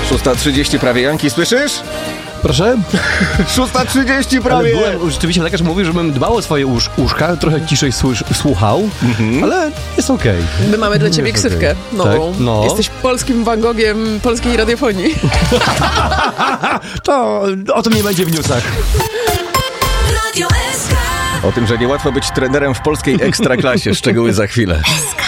6:30 prawie, Janki, słyszysz? Proszę? 6:30 prawie! Ale rzeczywiście lekarz mówił, żebym dbał o swoje uszka, trochę ciszej słuchał, ale jest okej. My mamy dla ciebie Jest ksywkę okej. nową. Tak? No. Jesteś polskim Van Gogiem polskiej radiofonii. To o tym nie będzie w newsach. O tym, że niełatwo być trenerem w polskiej ekstraklasie. Szczegóły za chwilę.